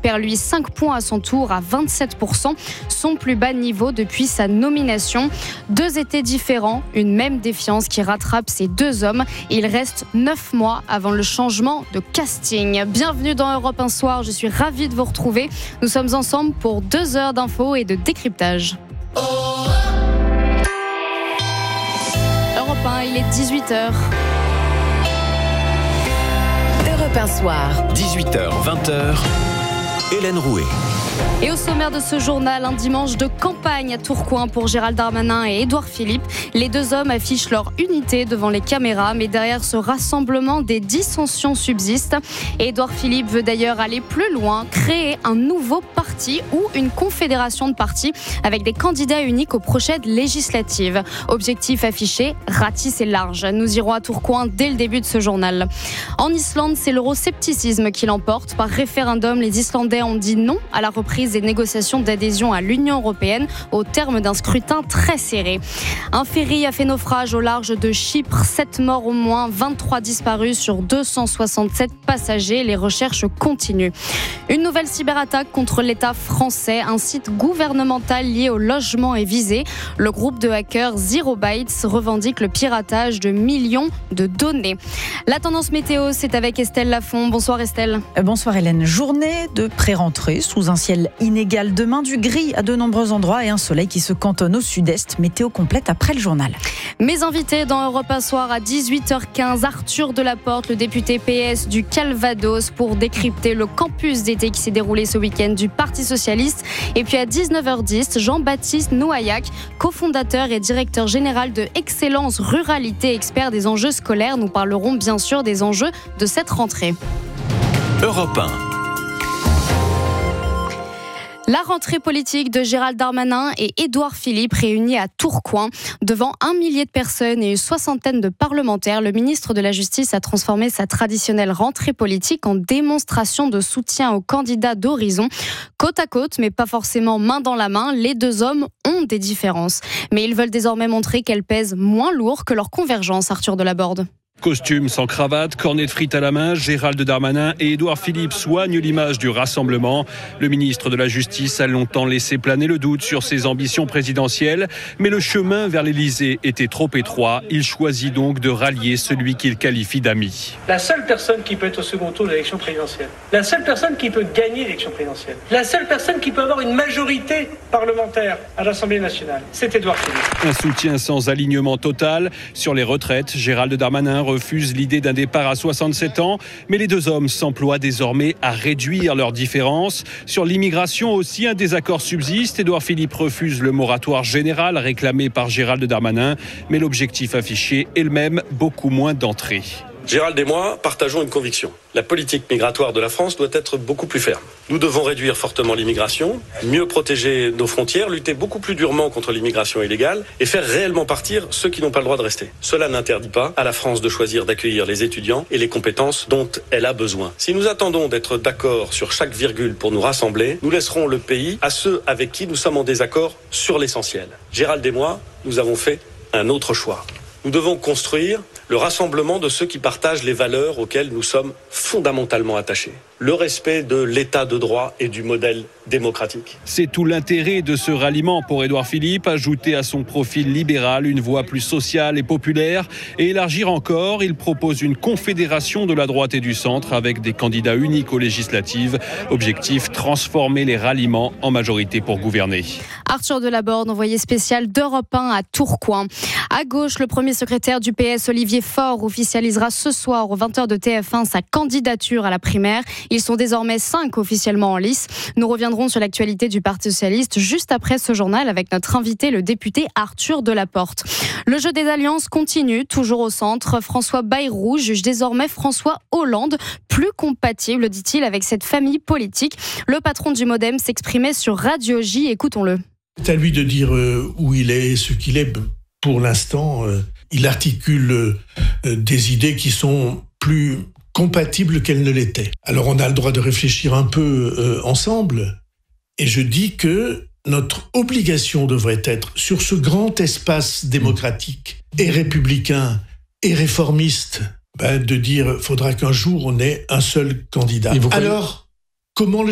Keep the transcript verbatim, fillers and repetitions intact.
perd lui cinq points à son tour à vingt-sept pour cent, son plus bas niveau depuis sa nomination. Deux étés différents, une même défiance qui rattrape ces deux hommes. Il reste neuf mois avant le changement de casting. Bienvenue dans Europe un Soir, je suis ravie de vous retrouver. Nous sommes ensemble pour deux heures d'infos et de décryptage. Europe un, il est dix-huit heures. Europe un Soir. dix-huit heures vingt, Hélène Rouet. Et au sommaire de ce journal, un dimanche de campagne à Tourcoing pour Gérald Darmanin et Édouard Philippe. Les deux hommes affichent leur unité devant les caméras, mais derrière ce rassemblement, des dissensions subsistent. Et Édouard Philippe veut d'ailleurs aller plus loin, créer un nouveau parti ou une confédération de partis avec des candidats uniques aux prochaines législatives. Objectif affiché, ratisser large. Nous irons à Tourcoing dès le début de ce journal. En Islande, c'est l'euroscepticisme qui l'emporte. Par référendum, les Islandais ont dit non à la reprise des négociations d'adhésion à l'Union européenne au terme d'un scrutin très serré. Un ferry a fait naufrage au large de Chypre, sept morts au moins, vingt-trois disparus sur deux cent soixante-sept passagers. Les recherches continuent. Une nouvelle cyberattaque contre l'État français. Un site gouvernemental lié au logement est visé. Le groupe de hackers Zero Bytes revendique le piratage de millions de données. La tendance météo, c'est avec Estelle Lafont. Bonsoir Estelle. Bonsoir Hélène. Journée de pré-rentrée sous un ciel inégal. Demain, du gris à de nombreux endroits et un soleil qui se cantonne au sud-est. Météo complète après le journal. Mes invités dans Europe un Soir à dix-huit heures quinze, Arthur Delaporte, le député P S du Calvados, pour décrypter le campus d'été qui s'est déroulé ce week-end du Parti Socialiste. Et puis à dix-neuf heures dix, Jean-Baptiste Nouaillac, cofondateur et directeur général de Excellence Ruralité, expert des enjeux scolaires. Nous parlerons bien sûr des enjeux de cette rentrée. Europe un. La rentrée politique de Gérald Darmanin et Édouard Philippe réunis à Tourcoing. Devant un millier de personnes et une soixantaine de parlementaires, le ministre de la Justice a transformé sa traditionnelle rentrée politique en démonstration de soutien aux candidats d'Horizon. Côte à côte, mais pas forcément main dans la main, les deux hommes ont des différences. Mais ils veulent désormais montrer qu'elles pèsent moins lourd que leur convergence, Arthur Delaborde. Costume sans cravate, cornet de frites à la main, Gérald Darmanin et Édouard Philippe soignent l'image du rassemblement. Le ministre de la Justice a longtemps laissé planer le doute sur ses ambitions présidentielles, mais le chemin vers l'Élysée était trop étroit. Il choisit donc de rallier celui qu'il qualifie d'ami. La seule personne qui peut être au second tour de l'élection présidentielle, la seule personne qui peut gagner l'élection présidentielle, la seule personne qui peut avoir une majorité parlementaire à l'Assemblée nationale, c'est Édouard Philippe. Un soutien sans alignement total. Sur les retraites, Gérald Darmanin refuse l'idée d'un départ à soixante-sept ans, mais les deux hommes s'emploient désormais à réduire leurs différences. Sur l'immigration aussi, un désaccord subsiste. Édouard Philippe refuse le moratoire général réclamé par Gérald Darmanin, mais l'objectif affiché est le même, beaucoup moins d'entrées. Gérald et moi partageons une conviction. La politique migratoire de la France doit être beaucoup plus ferme. Nous devons réduire fortement l'immigration, mieux protéger nos frontières, lutter beaucoup plus durement contre l'immigration illégale et faire réellement partir ceux qui n'ont pas le droit de rester. Cela n'interdit pas à la France de choisir d'accueillir les étudiants et les compétences dont elle a besoin. Si nous attendons d'être d'accord sur chaque virgule pour nous rassembler, nous laisserons le pays à ceux avec qui nous sommes en désaccord sur l'essentiel. Gérald et moi, nous avons fait un autre choix. Nous devons construire le rassemblement de ceux qui partagent les valeurs auxquelles nous sommes fondamentalement attachés. Le respect de l'état de droit et du modèle démocratique. C'est tout l'intérêt de ce ralliement pour Édouard Philippe, ajouter à son profil libéral une voix plus sociale et populaire et élargir encore. Il propose une confédération de la droite et du centre avec des candidats uniques aux législatives. Objectif, transformer les ralliements en majorité pour gouverner. Arthur Delaborde, envoyé spécial d'Europe un à Tourcoing. À gauche, le premier secrétaire du P S, Olivier Faure, officialisera ce soir aux vingt heures de T F un sa candidature à la primaire. Ils sont désormais cinq officiellement en lice. Nous reviendrons sur l'actualité du Parti Socialiste juste après ce journal avec notre invité, le député Arthur Delaporte. Le jeu des alliances continue, toujours au centre. François Bayrou juge désormais François Hollande plus compatible, dit-il, avec cette famille politique. Le patron du Modem s'exprimait sur Radio J. Écoutons-le. C'est à lui de dire euh, où il est, ce qu'il est. Pour l'instant, euh, il articule euh, des idées qui sont plus compatibles qu'elles ne l'étaient. Alors on a le droit de réfléchir un peu euh, ensemble. Et je dis que notre obligation devrait être, sur ce grand espace démocratique et républicain et réformiste, ben, de dire qu'il faudra qu'un jour on ait un seul candidat. Alors, comment le choisir ?